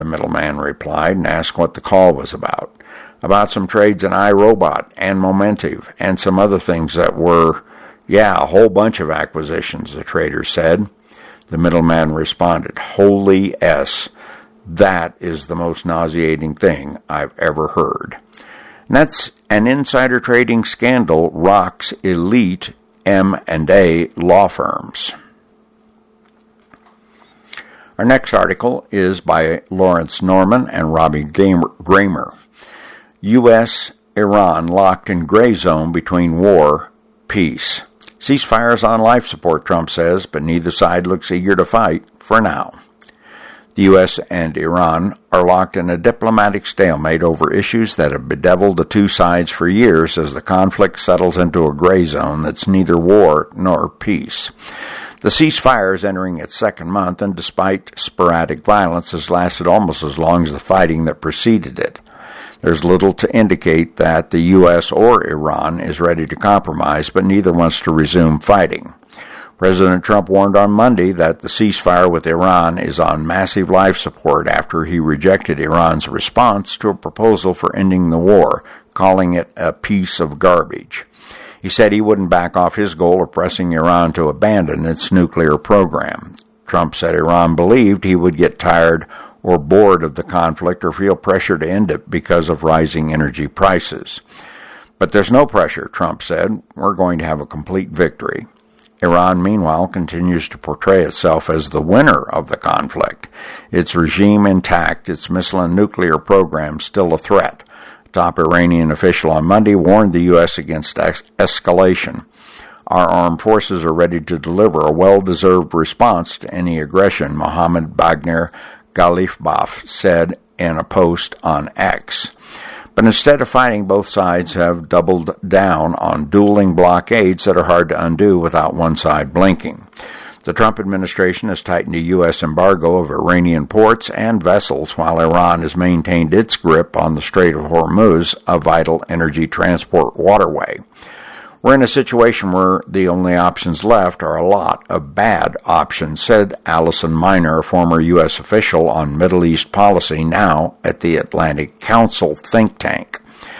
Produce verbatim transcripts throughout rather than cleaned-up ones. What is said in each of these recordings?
the middleman replied and asked what the call was about. About some trades in iRobot and Momentive and some other things that were, yeah, a whole bunch of acquisitions, the trader said. The middleman responded, "Holy S, that is the most nauseating thing I've ever heard." And that's an insider trading scandal rocks elite M and A law firms. Our next article is by Lawrence Norman and Robbie Gramer. U S Iran locked in gray zone between war, peace. Ceasefires on life support, Trump says, but neither side looks eager to fight for now. The U S and Iran are locked in a diplomatic stalemate over issues that have bedeviled the two sides for years as the conflict settles into a gray zone that's neither war nor peace. The ceasefire is entering its second month, and despite sporadic violence, has lasted almost as long as the fighting that preceded it. There's little to indicate that the U S or Iran is ready to compromise, but neither wants to resume fighting. President Trump warned on Monday that the ceasefire with Iran is on massive life support after he rejected Iran's response to a proposal for ending the war, calling it a piece of garbage. He said he wouldn't back off his goal of pressing Iran to abandon its nuclear program. Trump said Iran believed he would get tired or bored of the conflict or feel pressure to end it because of rising energy prices. But there's no pressure, Trump said. We're going to have a complete victory. Iran, meanwhile, continues to portray itself as the winner of the conflict. Its regime intact, its missile and nuclear program still a threat. A top Iranian official on Monday warned the U S against ex- escalation. Our armed forces are ready to deliver a well-deserved response to any aggression, Mohammad Bagher Ghalibaf said in a post on X. But instead of fighting, both sides have doubled down on dueling blockades that are hard to undo without one side blinking. The Trump administration has tightened a U S embargo of Iranian ports and vessels, while Iran has maintained its grip on the Strait of Hormuz, a vital energy transport waterway. We're in a situation where the only options left are a lot of bad options, said Allison Miner, a former U S official on Middle East policy, now at the Atlantic Council think tank.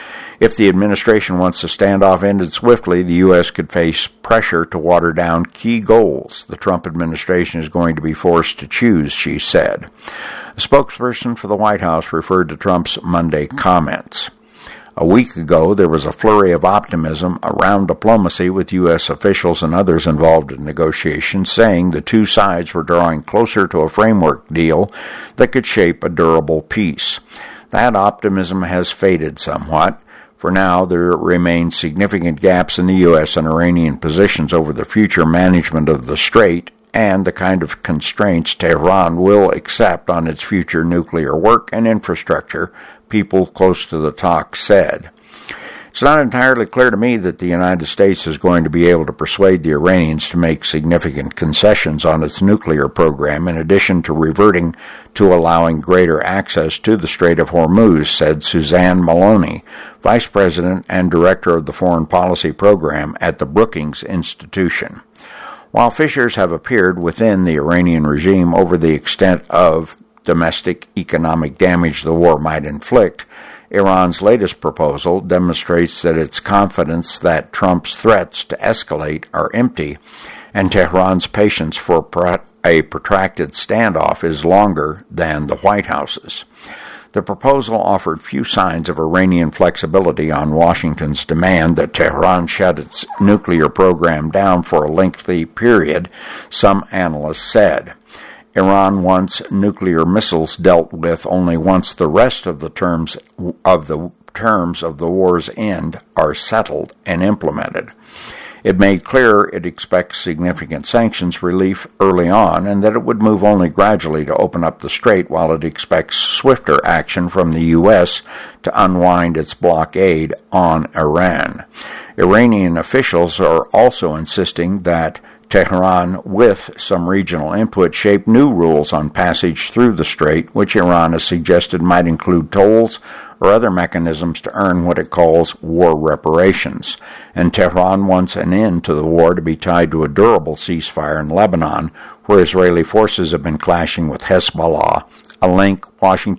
If the administration wants the standoff ended swiftly, the U S could face pressure to water down key goals the Trump administration is going to be forced to choose, she said. A spokesperson for the White House referred to Trump's Monday comments. A week ago, there was a flurry of optimism around diplomacy with U S officials and others involved in negotiations, saying the two sides were drawing closer to a framework deal that could shape a durable peace. That optimism has faded somewhat. For now, there remain significant gaps in the U S and Iranian positions over the future management of the Strait and the kind of constraints Tehran will accept on its future nuclear work and infrastructure, people close to the talks said. It's not entirely clear to me that the United States is going to be able to persuade the Iranians to make significant concessions on its nuclear program, in addition to reverting to allowing greater access to the Strait of Hormuz, said Suzanne Maloney, Vice President and Director of the Foreign Policy Program at the Brookings Institution. While fissures have appeared within the Iranian regime over the extent of domestic economic damage the war might inflict, Iran's latest proposal demonstrates that its confidence that Trump's threats to escalate are empty and Tehran's patience for a protracted standoff is longer than the White House's. The proposal offered few signs of Iranian flexibility on Washington's demand that Tehran shut its nuclear program down for a lengthy period, some analysts said. Iran wants nuclear missiles dealt with only once the rest of the terms of the terms of the war's end are settled and implemented. It made clear it expects significant sanctions relief early on and that it would move only gradually to open up the strait, while it expects swifter action from the U S to unwind its blockade on Iran. Iranian officials are also insisting that Tehran, with some regional input, shape new rules on passage through the strait, which Iran has suggested might include tolls or other mechanisms to earn what it calls war reparations. And Tehran wants an end to the war to be tied to a durable ceasefire in Lebanon, where Israeli forces have been clashing with Hezbollah a link, Washington